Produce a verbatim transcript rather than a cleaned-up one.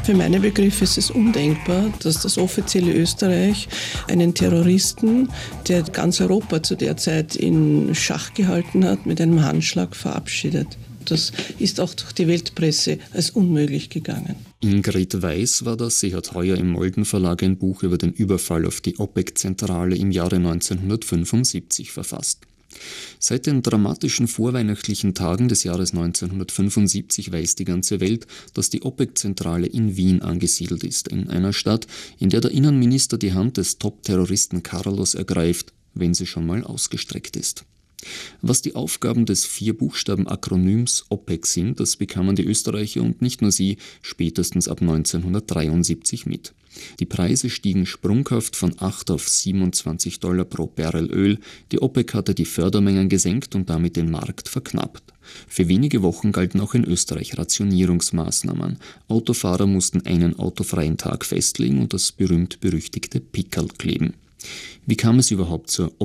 Für meine Begriffe ist es undenkbar, dass das offizielle Österreich einen Terroristen, der ganz Europa zu der Zeit in Schach gehalten hat, mit einem Handschlag verabschiedet. Das ist auch durch die Weltpresse als unmöglich gegangen. Ingrid Weiß war das. Sie hat heuer im Molden Verlag ein Buch über den Überfall auf die OPEC-Zentrale im Jahre neunzehnhundertfünfundsiebzig verfasst. Seit den dramatischen vorweihnachtlichen Tagen des Jahres neunzehnhundertfünfundsiebzig weiß die ganze Welt, dass die OPEC-Zentrale in Wien angesiedelt ist, in einer Stadt, in der der Innenminister die Hand des Top-Terroristen Carlos ergreift, wenn sie schon mal ausgestreckt ist. Was die Aufgaben des Vier-Buchstaben-Akronyms OPEC sind, das bekamen die Österreicher und nicht nur sie spätestens ab neunzehnhundertdreiundsiebzig mit. Die Preise stiegen sprunghaft von acht auf siebenundzwanzig Dollar pro Barrel Öl. Die OPEC hatte die Fördermengen gesenkt und damit den Markt verknappt. Für wenige Wochen galten auch in Österreich Rationierungsmaßnahmen. Autofahrer mussten einen autofreien Tag festlegen und das berühmt-berüchtigte Pickerl kleben. Wie kam es überhaupt zur